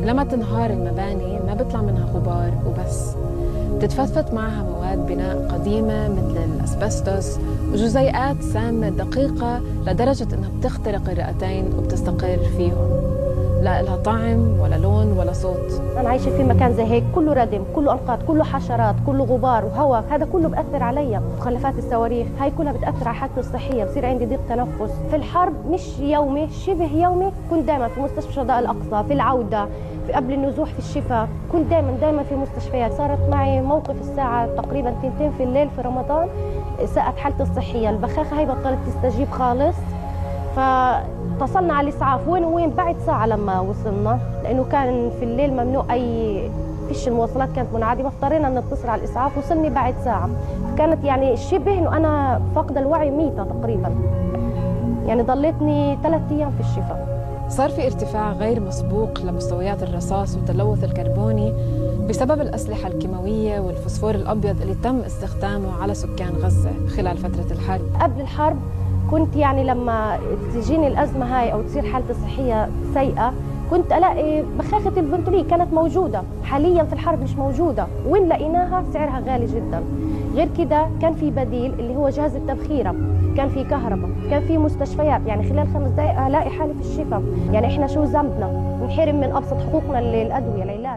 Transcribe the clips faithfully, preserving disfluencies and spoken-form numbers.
لما تنهار المباني ما بيطلع منها غبار وبس، بتتفتفت معها مواد بناء قديمة مثل الأسبستوس وجزيئات سامة دقيقة لدرجة إنها بتخترق الرئتين وبتستقر فيهم. لا لها طعم ولا لون ولا صوت. أنا عايشة في مكان زي هيك كله ردم، كله أنقاض، كله حشرات، كله غبار وهواء، هذا كله بأثر علي. مخلفات الصواريخ هاي كلها بتأثر على حالتي الصحية، بصير عندي ضيق تنفس. في الحرب مش يومي، شبه يومي كنت دائما في مستشفى الشهداء الأقصى، في العودة، في قبل النزوح في الشفاء، كنت دائما دائما في مستشفيات. صارت معي موقف الساعة تقريبا تنتين في الليل في رمضان، ساءت حالتي الصحية، البخاخة هاي بطلت تستجيب خالص. فاتصلنا على الإسعاف وين وين بعد ساعة لما وصلنا، لأنه كان في الليل ممنوع أي فيش، المواصلات كانت منعدمة، اضطرينا نتصل على الإسعاف. وصلني بعد ساعة، كانت يعني شبه إنه أنا فاقدة الوعي، ميتة تقريبا، يعني ضليتني ثلاث أيام في الشفاء. صار في ارتفاع غير مسبوق لمستويات الرصاص والتلوث الكربوني بسبب الأسلحة الكيماوية والفوسفور الأبيض اللي تم استخدامه على سكان غزة خلال فترة الحرب. قبل الحرب كنت يعني لما تجيني الأزمة هاي أو تصير حالتي الصحية سيئة كنت ألاقي بخاخة الفنتولين كانت موجودة، حاليا في الحرب مش موجودة، وين لقيناها سعرها غالي جدا. غير كده كان في بديل اللي هو جهاز التبخيرة، كان في كهرباء، كان في مستشفيات، يعني خلال خمس دقائق ألاقي حالي في الشفاء. يعني إحنا شو ذنبنا نحرم من أبسط حقوقنا للأدوية العلاج؟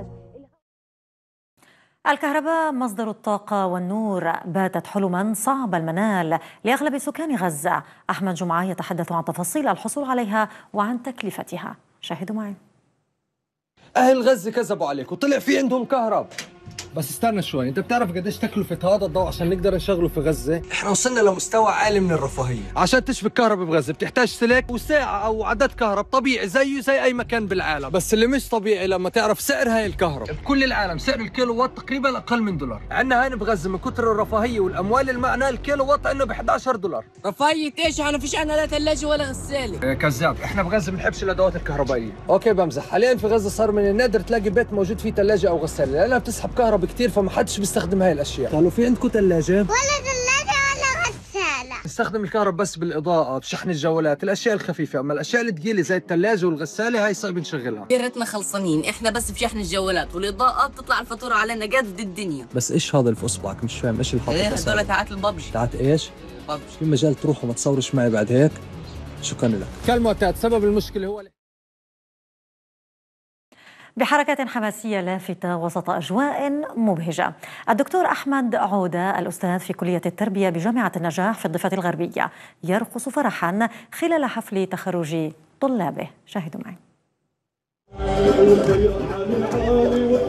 الكهرباء مصدر الطاقة والنور باتت حلما صعب المنال لأغلب سكان غزة. أحمد جمعة يتحدث عن تفاصيل الحصول عليها وعن تكلفتها، شاهدوا معي. أهل غزة كذبوا عليك وطلع في عندهم كهرب. بس استنى شوي، انت بتعرف قديش تكلفة هذا الضوء عشان نقدر نشغله في غزة؟ احنا وصلنا لمستوى عالي من الرفاهية. عشان تشبك كهرباء بغزة بتحتاج سلك وساعة او عدد كهرب طبيعي زيه زي اي مكان بالعالم، بس اللي مش طبيعي لما تعرف سعر هاي الكهرباء. بكل العالم سعر الكيلو وات تقريبا اقل من دولار، عندنا هين بغزة من كثر الرفاهية والاموال اللي معنا الكيلو وات انه ب احد عشر دولار. رفاهية ايش؟ احنا فيش عندنا لا ثلاجة ولا غسالة. ايه كذاب، احنا بغزة بنحبش الادوات الكهربائية. اوكي بمزح، حاليا في غزة صار من النادر تلاقي بيت موجود فيه ثلاجة او غسالة لانها بتسحب كهرباء كثير، فما حدش بيستخدم هاي الاشياء. قالوا في عندكم ثلاجة؟ ولا ثلاجة ولا غسالة. نستخدم الكهرباء بس بالاضاءة، بشحن الجوالات، الاشياء الخفيفة، اما الاشياء الثقيلة زي الثلاجة والغسالة هاي صعب نشغلها. يا ريتنا خلصانين، احنا بس بشحن الجوالات والاضاءة بتطلع الفاتورة علينا قد الدنيا. بس ايش هذا اللي في اصبعك؟ مش فاهم ايش اللي حاطط؟ ايه هدول تاعت الببجي. تاعت ايش؟ ببجي. في مجال تروح وما تصورش معي بعد هيك؟ شكرا لك. كالمعتاد سبب المشكلة هو بحركة حماسية لافتة وسط أجواء مبهجة. الدكتور أحمد عودة الأستاذ في كلية التربية بجامعة النجاح في الضفة الغربية يرقص فرحا خلال حفل تخرج طلابه، شاهدوا معي.